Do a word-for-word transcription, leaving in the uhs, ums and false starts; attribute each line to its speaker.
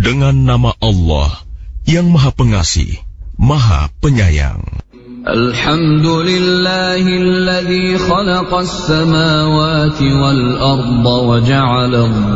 Speaker 1: Dengan nama Allah yang Maha Pengasih, Maha Penyayang.
Speaker 2: Alhamdulillahilladzi khalaqas samawati wal arda wa ja'ala